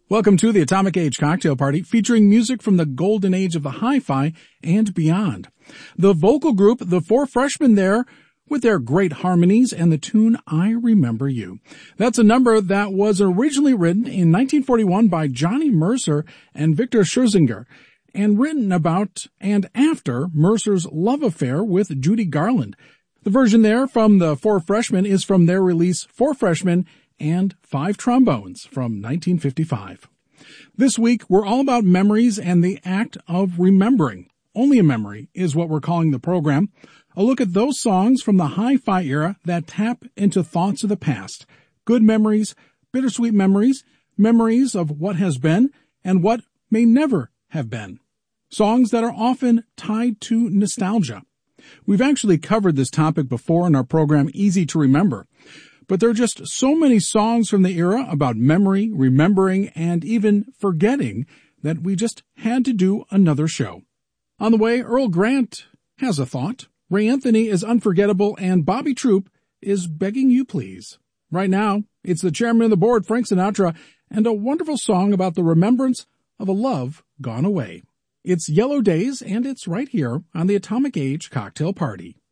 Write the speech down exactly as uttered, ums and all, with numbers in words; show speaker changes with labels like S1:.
S1: Welcome to the Atomic Age Cocktail Party, featuring music from the golden age of the hi-fi and beyond. The vocal group, the Four Freshmen there, with their great harmonies and the tune I Remember You. That's a number that was originally written in nineteen forty-one by Johnny Mercer and Victor Scherzinger, and written about and after Mercer's love affair with Judy Garland. The version there from the Four Freshmen is from their release Four Freshmen and Five Trombones from nineteen fifty-five. This week, we're all about memories and the act of remembering. Only a Memory is what we're calling the program. A look at those songs from the hi-fi era that tap into thoughts of the past. Good memories, bittersweet memories, memories of what has been and what may never have been. Songs that are often tied to nostalgia. We've actually covered this topic before in our program Easy to Remember. But there are just so many songs from the era about memory, remembering, and even forgetting that we just had to do another show. On the way, Earl Grant has a thought. Ray Anthony is unforgettable, and Bobby Troop is Begging You Please. Right now, it's the chairman of the board, Frank Sinatra, and a wonderful song about the remembrance of a love gone away. It's Yellow Days, and it's right here on the Atomic Age Cocktail Party.